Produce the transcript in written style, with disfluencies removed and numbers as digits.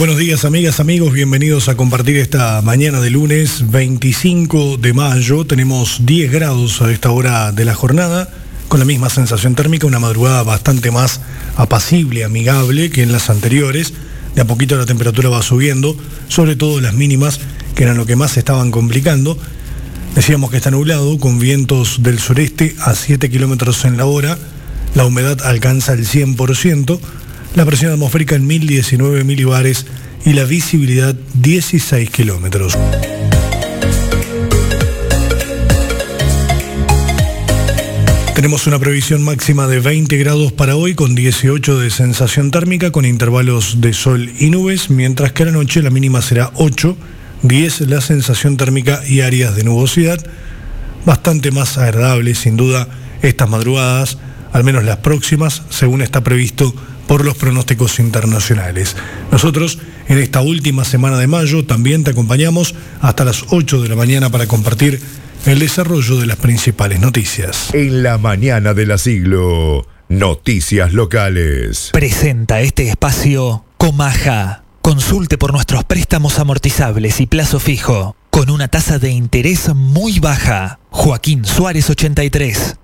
Buenos días, amigas, amigos, bienvenidos a compartir esta mañana de lunes 25 de mayo. Tenemos 10 grados a esta hora de la jornada, con la misma sensación térmica, una madrugada bastante más apacible, amigable que en las anteriores. De a poquito la temperatura va subiendo, sobre todo las mínimas, que eran lo que más se estaban complicando. Decíamos que está nublado, con vientos del sureste a 7 kilómetros en la hora, la humedad alcanza el 100%, la presión atmosférica en 1019 milibares y la visibilidad 16 kilómetros. Tenemos una previsión máxima de 20 grados para hoy, con 18 de sensación térmica, con intervalos de sol y nubes, mientras que a la noche la mínima será 8, 10 la sensación térmica y áreas de nubosidad. Bastante más agradable, sin duda, estas madrugadas, al menos las próximas, según está previsto por los pronósticos internacionales. Nosotros, en esta última semana de mayo, también te acompañamos hasta las 8 de la mañana para compartir el desarrollo de las principales noticias. En la mañana de la siglo, noticias locales. Presenta este espacio Comaja. Consulte por nuestros préstamos amortizables y plazo fijo, con una tasa de interés muy baja. Joaquín Suárez 83.